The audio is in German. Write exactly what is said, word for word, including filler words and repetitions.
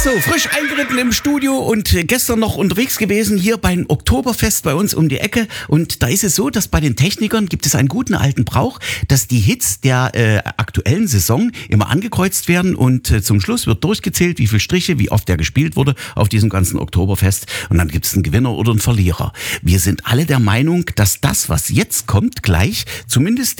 So, frisch eingeritten im Studio und gestern noch unterwegs gewesen hier beim Oktoberfest bei uns um die Ecke. Und da ist es so, dass bei den Technikern gibt es einen guten alten Brauch, dass die Hits der äh, aktuellen Saison immer angekreuzt werden und äh, zum Schluss wird durchgezählt, wie viele Striche, wie oft der gespielt wurde auf diesem ganzen Oktoberfest. Und dann gibt es einen Gewinner oder einen Verlierer. Wir sind alle der Meinung, dass das, was jetzt kommt, gleich zumindest